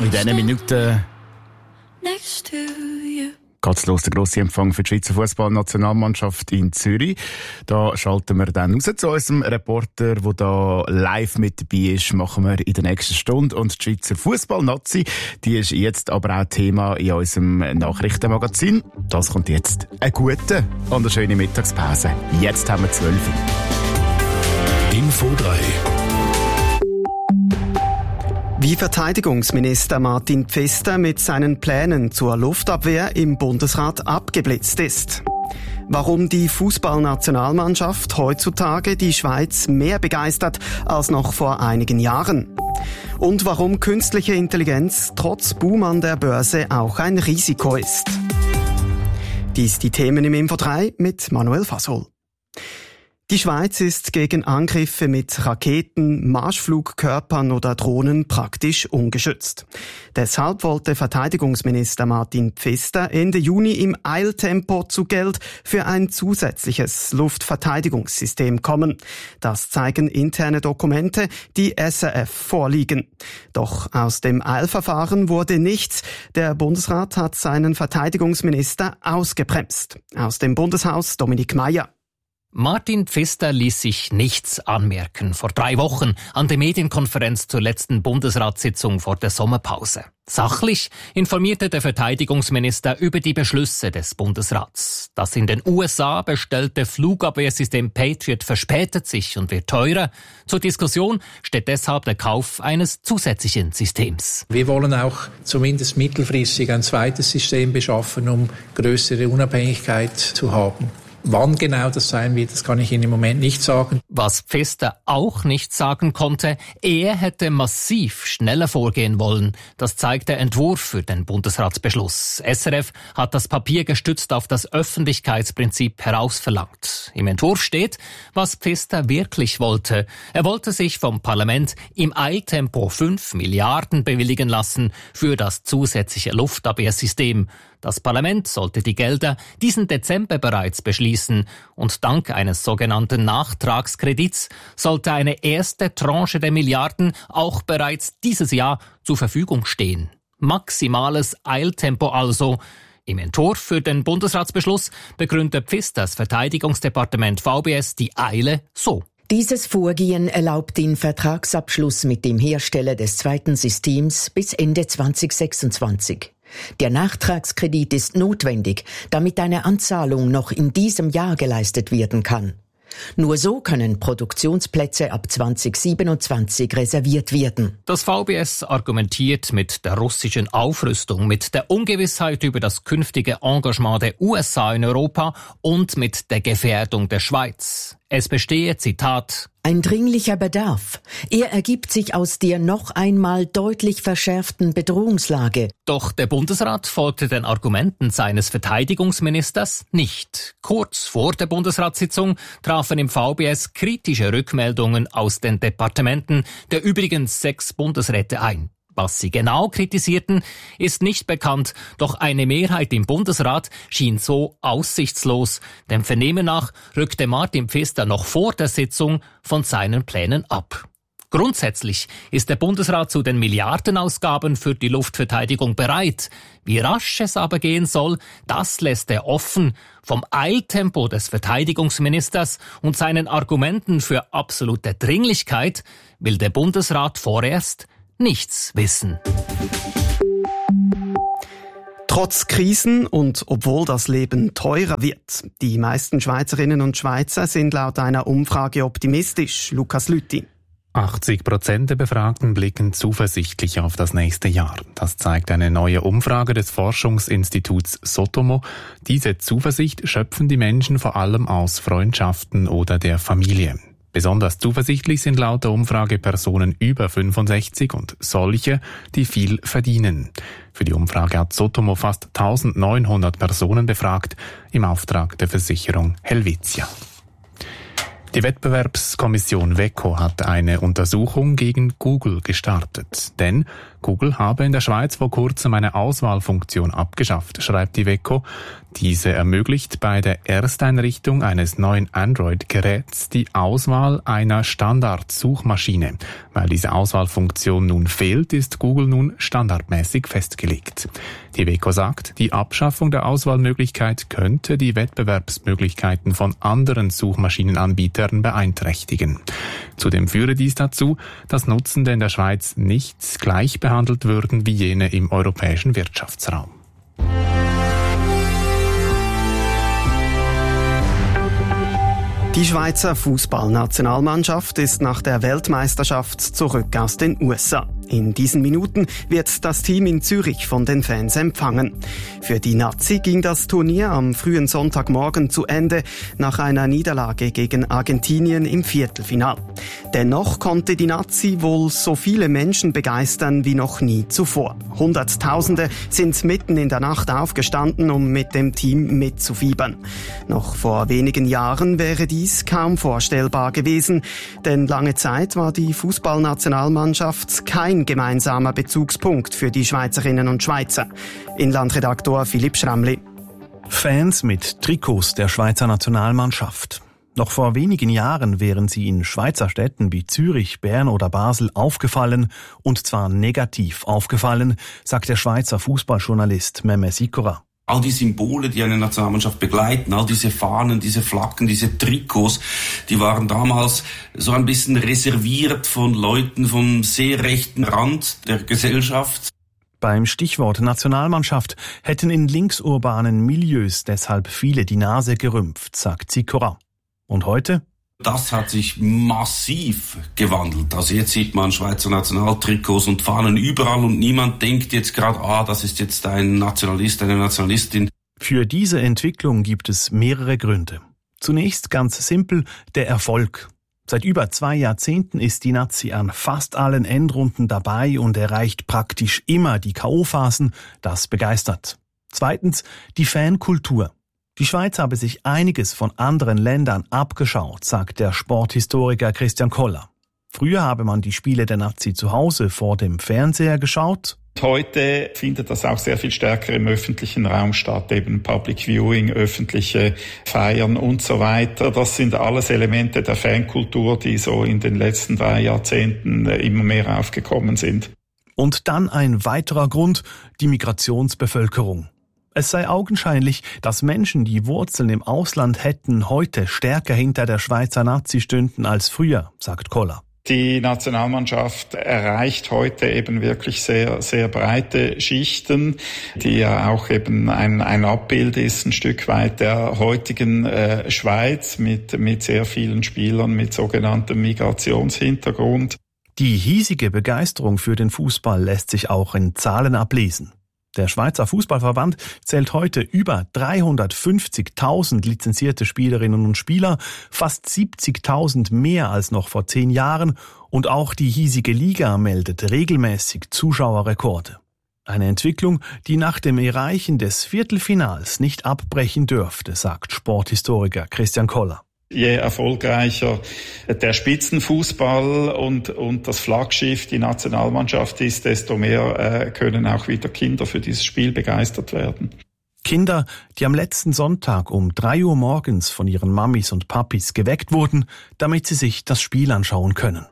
In diesen Minuten geht's los, der grosse Empfang für die Schweizer Fußballnationalmannschaft in Zürich. Da schalten wir dann raus zu unserem Reporter, der da live mit dabei ist, machen wir in der nächsten Stunde. Und die Schweizer Fußballnazi, die ist jetzt aber auch Thema in unserem Nachrichtenmagazin. Das kommt jetzt. Eine gute und eine schöne Mittagspause. Jetzt haben wir 12 Uhr. Info 3. Wie Verteidigungsminister Martin Pfister mit seinen Plänen zur Luftabwehr im Bundesrat abgeblitzt ist. Warum die Fußballnationalmannschaft heutzutage die Schweiz mehr begeistert als noch vor einigen Jahren. Und warum künstliche Intelligenz trotz Boom an der Börse auch ein Risiko ist. Dies die Themen im Info 3 mit Manuel Fasol. Die Schweiz ist gegen Angriffe mit Raketen, Marschflugkörpern oder Drohnen praktisch ungeschützt. Deshalb wollte Verteidigungsminister Martin Pfister Ende Juni im Eiltempo zu Geld für ein zusätzliches Luftverteidigungssystem kommen. Das zeigen interne Dokumente, die SRF vorliegen. Doch aus dem Eilverfahren wurde nichts. Der Bundesrat hat seinen Verteidigungsminister ausgebremst. Aus dem Bundeshaus Dominik Meier. Martin Pfister ließ sich nichts anmerken vor 3 Wochen an der Medienkonferenz zur letzten Bundesratssitzung vor der Sommerpause. Sachlich informierte der Verteidigungsminister über die Beschlüsse des Bundesrats. Das in den USA bestellte Flugabwehrsystem Patriot verspätet sich und wird teurer. Zur Diskussion steht deshalb der Kauf eines zusätzlichen Systems. Wir wollen auch zumindest mittelfristig ein zweites System beschaffen, um größere Unabhängigkeit zu haben. Wann genau das sein wird, das kann ich Ihnen im Moment nicht sagen. Was Pfister auch nicht sagen konnte, er hätte massiv schneller vorgehen wollen. Das zeigt der Entwurf für den Bundesratsbeschluss. SRF hat das Papier gestützt auf das Öffentlichkeitsprinzip herausverlangt. Im Entwurf steht, was Pfister wirklich wollte. Er wollte sich vom Parlament im Eiltempo 5 Milliarden bewilligen lassen für das zusätzliche Luftabwehrsystem. Das Parlament sollte die Gelder diesen Dezember bereits beschließen und dank eines sogenannten Nachtragskredits sollte eine erste Tranche der Milliarden auch bereits dieses Jahr zur Verfügung stehen. Maximales Eiltempo also. Im Entwurf für den Bundesratsbeschluss begründet Pfisters Verteidigungsdepartement VBS die Eile so. Dieses Vorgehen erlaubt den Vertragsabschluss mit dem Hersteller des zweiten Systems bis Ende 2026. Der Nachtragskredit ist notwendig, damit eine Anzahlung noch in diesem Jahr geleistet werden kann. Nur so können Produktionsplätze ab 2027 reserviert werden. Das VBS argumentiert mit der russischen Aufrüstung, mit der Ungewissheit über das künftige Engagement der USA in Europa und mit der Gefährdung der Schweiz. Es bestehe, Zitat, ein dringlicher Bedarf. Er ergibt sich aus der noch einmal deutlich verschärften Bedrohungslage. Doch der Bundesrat folgte den Argumenten seines Verteidigungsministers nicht. Kurz vor der Bundesratssitzung trafen im VBS kritische Rückmeldungen aus den Departementen der übrigen 6 Bundesräte ein. Was sie genau kritisierten, ist nicht bekannt, doch eine Mehrheit im Bundesrat schien so aussichtslos. Dem Vernehmen nach rückte Martin Pfister noch vor der Sitzung von seinen Plänen ab. Grundsätzlich ist der Bundesrat zu den Milliardenausgaben für die Luftverteidigung bereit. Wie rasch es aber gehen soll, das lässt er offen. Vom Eiltempo des Verteidigungsministers und seinen Argumenten für absolute Dringlichkeit will der Bundesrat vorerst nichts wissen. Trotz Krisen und obwohl das Leben teurer wird, die meisten Schweizerinnen und Schweizer sind laut einer Umfrage optimistisch. Lukas Lüthi. 80% der Befragten blicken zuversichtlich auf das nächste Jahr. Das zeigt eine neue Umfrage des Forschungsinstituts Sotomo. Diese Zuversicht schöpfen die Menschen vor allem aus Freundschaften oder der Familie. Besonders zuversichtlich sind laut der Umfrage Personen über 65 und solche, die viel verdienen. Für die Umfrage hat Sotomo fast 1900 Personen befragt, im Auftrag der Versicherung Helvetia. Die Wettbewerbskommission WECO hat eine Untersuchung gegen Google gestartet. Denn Google habe in der Schweiz vor kurzem eine Auswahlfunktion abgeschafft, schreibt die WECO. Diese ermöglicht bei der Ersteinrichtung eines neuen Android-Geräts die Auswahl einer Standardsuchmaschine. Weil diese Auswahlfunktion nun fehlt, ist Google nun standardmäßig festgelegt. Die WECO sagt, die Abschaffung der Auswahlmöglichkeit könnte die Wettbewerbsmöglichkeiten von anderen Suchmaschinenanbietern beeinträchtigen. Zudem führe dies dazu, dass Nutzende in der Schweiz nicht gleich behandelt würden wie jene im europäischen Wirtschaftsraum. Die Schweizer Fußballnationalmannschaft ist nach der Weltmeisterschaft zurück aus den USA. In diesen Minuten wird das Team in Zürich von den Fans empfangen. Für die Nazi ging das Turnier am frühen Sonntagmorgen zu Ende nach einer Niederlage gegen Argentinien im Viertelfinal. Dennoch konnte die Nazi wohl so viele Menschen begeistern wie noch nie zuvor. Hunderttausende sind mitten in der Nacht aufgestanden, um mit dem Team mitzufiebern. Noch vor wenigen Jahren wäre dies kaum vorstellbar gewesen, denn lange Zeit war die Fußballnationalmannschaft kein gemeinsamer Bezugspunkt für die Schweizerinnen und Schweizer. Inlandredaktor Philipp Schramli. Fans mit Trikots der Schweizer Nationalmannschaft. Noch vor wenigen Jahren wären sie in Schweizer Städten wie Zürich, Bern oder Basel aufgefallen, und zwar negativ aufgefallen, sagt der Schweizer Fußballjournalist Meme Sikora. All die Symbole, die eine Nationalmannschaft begleiten, all diese Fahnen, diese Flaggen, diese Trikots, die waren damals so ein bisschen reserviert von Leuten vom sehr rechten Rand der Gesellschaft. Beim Stichwort Nationalmannschaft hätten in linksurbanen Milieus deshalb viele die Nase gerümpft, sagt Sikora. Und heute? Das hat sich massiv gewandelt. Also jetzt sieht man Schweizer Nationaltrikots und Fahnen überall und niemand denkt jetzt gerade, das ist jetzt ein Nationalist, eine Nationalistin. Für diese Entwicklung gibt es mehrere Gründe. Zunächst ganz simpel der Erfolg. Seit über 2 Jahrzehnten ist die Nazi an fast allen Endrunden dabei und erreicht praktisch immer die K.O.-Phasen. Das begeistert. Zweitens die Fankultur. Die Schweiz habe sich einiges von anderen Ländern abgeschaut, sagt der Sporthistoriker Christian Koller. Früher habe man die Spiele der Nazi zu Hause vor dem Fernseher geschaut. Heute findet das auch sehr viel stärker im öffentlichen Raum statt, eben Public Viewing, öffentliche Feiern und so weiter. Das sind alles Elemente der Fankultur, die so in den letzten 3 Jahrzehnten immer mehr aufgekommen sind. Und dann ein weiterer Grund, die Migrationsbevölkerung. Es sei augenscheinlich, dass Menschen, die Wurzeln im Ausland hätten, heute stärker hinter der Schweizer Nazi stünden als früher, sagt Koller. Die Nationalmannschaft erreicht heute eben wirklich sehr, sehr breite Schichten, die ja auch eben ein Abbild ist, ein Stück weit der heutigen Schweiz mit sehr vielen Spielern mit sogenanntem Migrationshintergrund. Die hiesige Begeisterung für den Fußball lässt sich auch in Zahlen ablesen. Der Schweizer Fußballverband zählt heute über 350.000 lizenzierte Spielerinnen und Spieler, fast 70.000 mehr als noch vor 10 Jahren, und auch die hiesige Liga meldet regelmäßig Zuschauerrekorde. Eine Entwicklung, die nach dem Erreichen des Viertelfinals nicht abbrechen dürfte, sagt Sporthistoriker Christian Koller. Je erfolgreicher der Spitzenfußball und das Flaggschiff, die Nationalmannschaft ist, desto mehr können auch wieder Kinder für dieses Spiel begeistert werden. Kinder, die am letzten Sonntag um 3 Uhr morgens von ihren Mamis und Papis geweckt wurden, damit sie sich das Spiel anschauen können.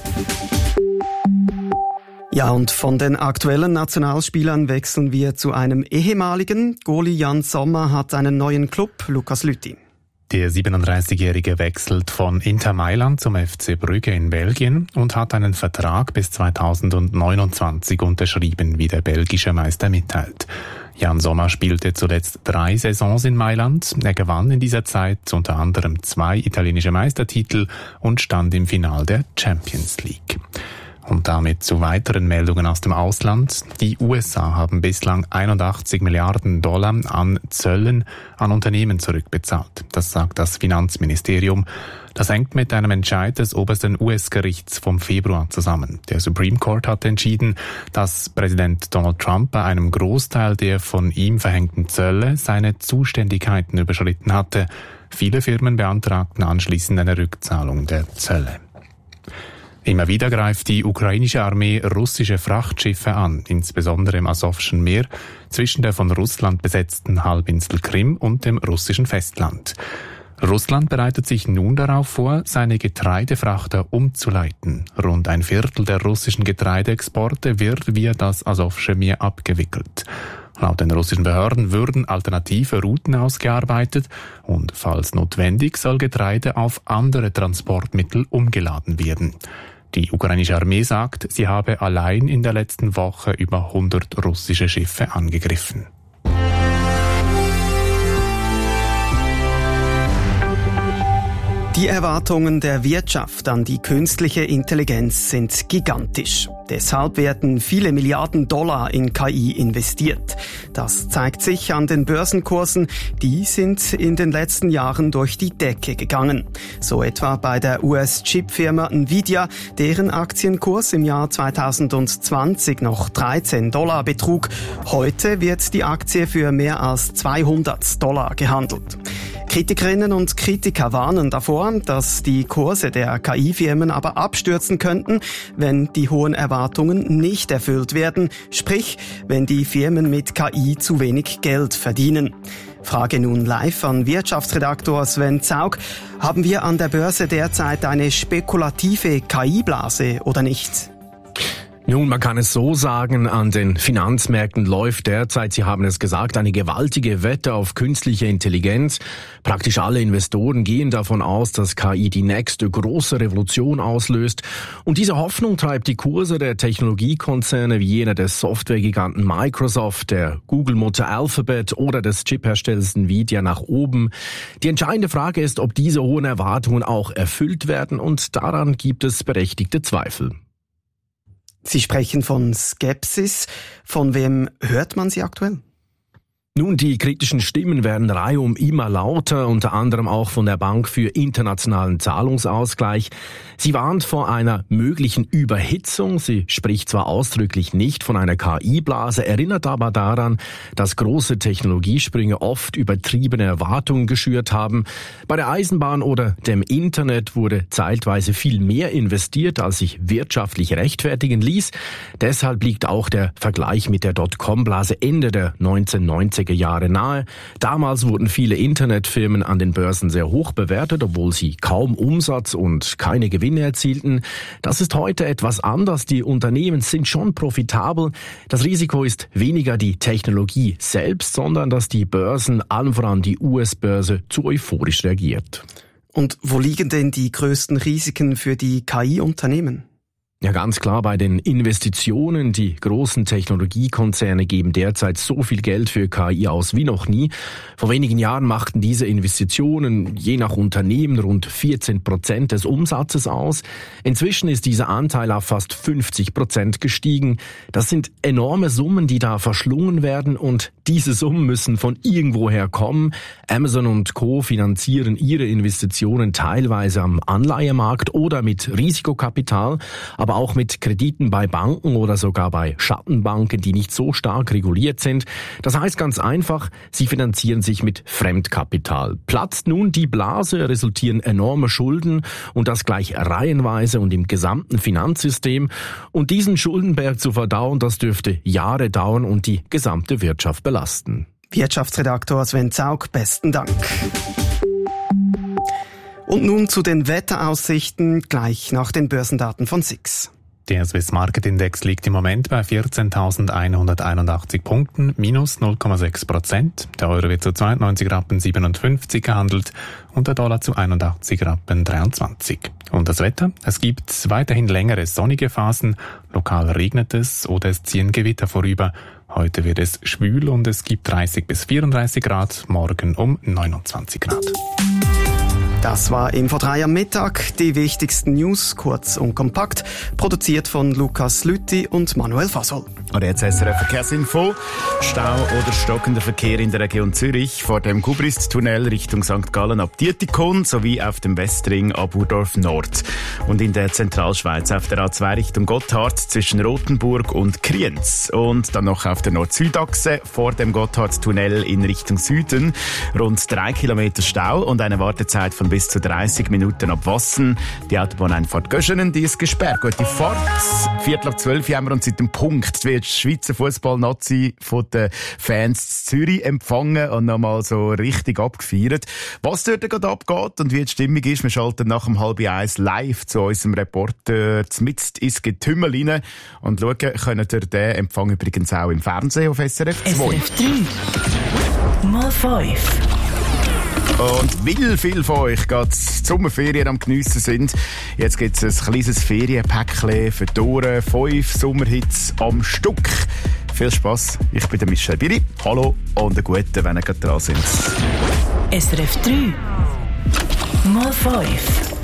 Ja, und von den aktuellen Nationalspielern wechseln wir zu einem ehemaligen. Goalie Jan Sommer hat einen neuen Club, Lukas Lüthi. Der 37-Jährige wechselt von Inter Mailand zum FC Brügge in Belgien und hat einen Vertrag bis 2029 unterschrieben, wie der belgische Meister mitteilt. Jan Sommer spielte zuletzt 3 Saisons in Mailand. Er gewann in dieser Zeit unter anderem 2 italienische Meistertitel und stand im Finale der Champions League. Und damit zu weiteren Meldungen aus dem Ausland. Die USA haben bislang 81 Milliarden Dollar an Zöllen an Unternehmen zurückbezahlt. Das sagt das Finanzministerium. Das hängt mit einem Entscheid des obersten US-Gerichts vom Februar zusammen. Der Supreme Court hat entschieden, dass Präsident Donald Trump bei einem Großteil der von ihm verhängten Zölle seine Zuständigkeiten überschritten hatte. Viele Firmen beantragten anschließend eine Rückzahlung der Zölle. Immer wieder greift die ukrainische Armee russische Frachtschiffe an, insbesondere im Asowschen Meer, zwischen der von Russland besetzten Halbinsel Krim und dem russischen Festland. Russland bereitet sich nun darauf vor, seine Getreidefrachter umzuleiten. Rund ein Viertel der russischen Getreideexporte wird via das Asowsche Meer abgewickelt. Laut den russischen Behörden würden alternative Routen ausgearbeitet und falls notwendig soll Getreide auf andere Transportmittel umgeladen werden. Die ukrainische Armee sagt, sie habe allein in der letzten Woche über 100 russische Schiffe angegriffen. Die Erwartungen der Wirtschaft an die künstliche Intelligenz sind gigantisch. Deshalb werden viele Milliarden $Milliarden in KI investiert. Das zeigt sich an den Börsenkursen. Die sind in den letzten Jahren durch die Decke gegangen. So etwa bei der US-Chipfirma Nvidia, deren Aktienkurs im Jahr 2020 noch $13 betrug. Heute wird die Aktie für mehr als $200 gehandelt. Kritikerinnen und Kritiker warnen davor, dass die Kurse der KI-Firmen aber abstürzen könnten, wenn die hohen Erwartungen nicht erfüllt werden, sprich, wenn die Firmen mit KI zu wenig Geld verdienen. Frage nun live an Wirtschaftsredaktor Sven Zaug. Haben wir an der Börse derzeit eine spekulative KI-Blase oder nicht? Nun, man kann es so sagen, an den Finanzmärkten läuft derzeit, Sie haben es gesagt, eine gewaltige Wette auf künstliche Intelligenz. Praktisch alle Investoren gehen davon aus, dass KI die nächste große Revolution auslöst. Und diese Hoffnung treibt die Kurse der Technologiekonzerne wie jener des Softwaregiganten Microsoft, der Google-Mutter Alphabet oder des Chipherstellers Nvidia nach oben. Die entscheidende Frage ist, ob diese hohen Erwartungen auch erfüllt werden, und daran gibt es berechtigte Zweifel. Sie sprechen von Skepsis. Von wem hört man sie aktuell? Nun, die kritischen Stimmen werden reihum immer lauter, unter anderem auch von der Bank für internationalen Zahlungsausgleich. Sie warnt vor einer möglichen Überhitzung. Sie spricht zwar ausdrücklich nicht von einer KI-Blase, erinnert aber daran, dass große Technologiesprünge oft übertriebene Erwartungen geschürt haben. Bei der Eisenbahn oder dem Internet wurde zeitweise viel mehr investiert, als sich wirtschaftlich rechtfertigen ließ. Deshalb liegt auch der Vergleich mit der Dotcom-Blase Ende der 1990er Jahre nahe. Damals wurden viele Internetfirmen an den Börsen sehr hoch bewertet, obwohl sie kaum Umsatz und keine Gewinne erzielten. Das ist heute etwas anders. Die Unternehmen sind schon profitabel. Das Risiko ist weniger die Technologie selbst, sondern dass die Börsen, allen voran die US-Börse, zu euphorisch reagiert. Und wo liegen denn die größten Risiken für die KI-Unternehmen? Ja, ganz klar bei den Investitionen. Die großen Technologiekonzerne geben derzeit so viel Geld für KI aus wie noch nie. Vor wenigen Jahren machten diese Investitionen je nach Unternehmen rund 14% des Umsatzes aus. Inzwischen ist dieser Anteil auf fast 50% gestiegen. Das sind enorme Summen, die da verschlungen werden, und diese Summen müssen von irgendwoher kommen. Amazon und Co. finanzieren ihre Investitionen teilweise am Anleihemarkt oder mit Risikokapital, aber auch mit Krediten bei Banken oder sogar bei Schattenbanken, die nicht so stark reguliert sind. Das heißt ganz einfach, sie finanzieren sich mit Fremdkapital. Platzt nun die Blase, resultieren enorme Schulden, und das gleich reihenweise und im gesamten Finanzsystem. Und diesen Schuldenberg zu verdauen, das dürfte Jahre dauern und die gesamte Wirtschaft belasten. Wirtschaftsredaktor Sven Zaug, besten Dank. Und nun zu den Wetteraussichten, gleich nach den Börsendaten von SIX. Der Swiss Market Index liegt im Moment bei 14.181 Punkten, minus 0,6%. Der Euro wird zu 92,57 Rappen gehandelt und der Dollar zu 81,23 Rappen. Und das Wetter? Es gibt weiterhin längere sonnige Phasen, lokal regnet es oder es ziehen Gewitter vorüber. Heute wird es schwül und es gibt 30 bis 34 Grad, morgen um 29 Grad. Das war Info 3 am Mittag. Die wichtigsten News, kurz und kompakt, produziert von Lukas Lüthi und Manuel Fasol. Und jetzt SRF Verkehrsinfo. Stau oder stockender Verkehr in der Region Zürich vor dem Gubrist-Tunnel Richtung St. Gallen ab Dietikon sowie auf dem Westring ab Urdorf Nord. Und in der Zentralschweiz auf der A2 Richtung Gotthard zwischen Rothenburg und Kriens. Und dann noch auf der Nord-Süd-Achse vor dem Gotthard-Tunnel in Richtung Süden rund 3 Kilometer Stau und eine Wartezeit von und bis zu 30 Minuten ab Wassen. Die Autobahneinfahrt Göschenen, die ist gesperrt. Gute Fahrt. 11:45 haben wir uns seit dem Punkt wird die Schweizer Fußball-Nazi von den Fans in Zürich empfangen und nochmal so richtig abgefeiert. Was dort gerade abgeht und wie die Stimmung ist, wir schalten nach dem 12:30 live zu unserem Reporter zmitzt ins Getümmel rein und schauen könnt ihr den Empfang übrigens auch im Fernsehen auf SRF 2. SRF 3 mal 5. Und weil viele von euch gerade die Sommerferien am Geniessen sind, jetzt gibt es ein kleines Ferienpäckchen für die Ohren. 5 Sommerhits am Stück. Viel Spass. Ich bin der Michel Biri. Hallo und einen guten, wenn ihr gerade dran sind. SRF 3 mal 5.